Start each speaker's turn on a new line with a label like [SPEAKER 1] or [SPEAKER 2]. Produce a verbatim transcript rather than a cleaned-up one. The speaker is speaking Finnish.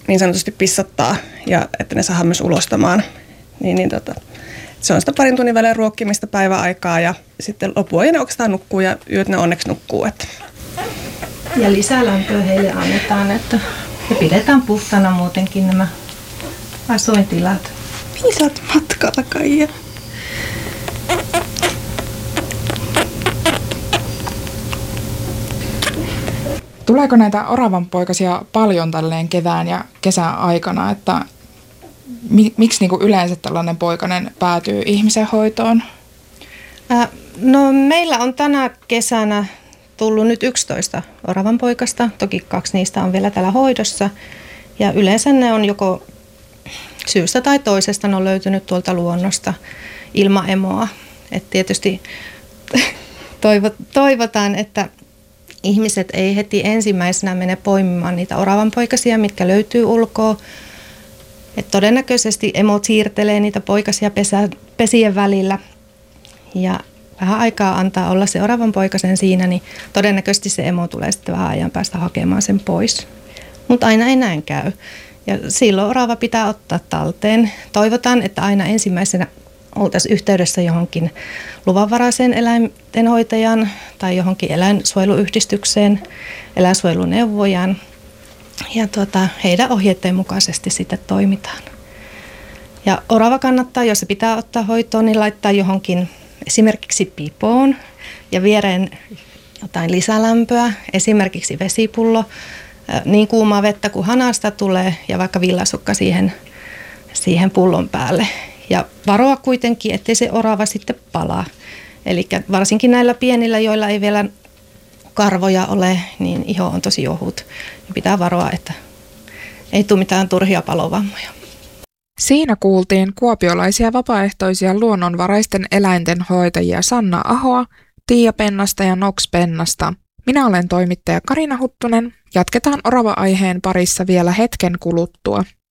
[SPEAKER 1] niin sanotusti pissattaa ja että ne saadaan myös ulostamaan. Niin, niin tota, se on sitä parin tunnin välein ruokkimista päiväaikaa ja sitten lopuajan ne oikeastaan nukkuu ja yöt ne onneksi nukkuu. Että.
[SPEAKER 2] Ja lisälämpöä heille annetaan, että ja pidetään puhtana muutenkin nämä asuintilat.
[SPEAKER 1] Viisat matkalla, Kaija.
[SPEAKER 3] Tuleeko näitä oravanpoikasia paljon tälleen kevään ja kesän aikana, että mi, miksi niinku yleensä tällainen poikanen päätyy ihmisen hoitoon?
[SPEAKER 2] Äh, no meillä on tänä kesänä tullut nyt yksitoista oravanpoikasta, toki kaksi niistä on vielä täällä hoidossa ja yleensä ne on joko syystä tai toisesta ne on löytynyt tuolta luonnosta ilman emoa. Et tietysti toivotaan, että ihmiset ei heti ensimmäisenä mene poimimaan niitä oravanpoikasia, mitkä löytyy ulkoa. Et todennäköisesti emot siirtelee niitä poikasia pesä, pesien välillä ja vähän aikaa antaa olla se oravanpoikasen siinä, niin todennäköisesti se emo tulee sitten vähän ajan päästä hakemaan sen pois. Mutta aina ei näin käy. Ja silloin orava pitää ottaa talteen. Toivotaan, että aina ensimmäisenä oltaisiin yhteydessä johonkin luvanvaraiseen eläintenhoitajan tai johonkin eläinsuojeluyhdistykseen, eläinsuojeluneuvojan. Ja tuota, heidän ohjeiden mukaisesti sitten toimitaan. Ja orava kannattaa, jos se pitää ottaa hoitoon, niin laittaa johonkin esimerkiksi pipoon ja viereen jotain lisälämpöä, esimerkiksi vesipullo, niin kuumaa vettä kuin hanasta tulee ja vaikka villasukka siihen, siihen pullon päälle. Ja varoa kuitenkin, ettei se orava sitten palaa. Eli varsinkin näillä pienillä, joilla ei vielä karvoja ole, niin iho on tosi ohut. Ja pitää varoa, että ei tule mitään turhia palovammoja.
[SPEAKER 3] Siinä kuultiin kuopiolaisia vapaaehtoisia luonnonvaraisten eläinten hoitajia Sanna Ahoa, Tiia Pennasta ja Nox Pennasta. Minä olen toimittaja Karina Huttunen. Jatketaan orava-aiheen parissa vielä hetken kuluttua.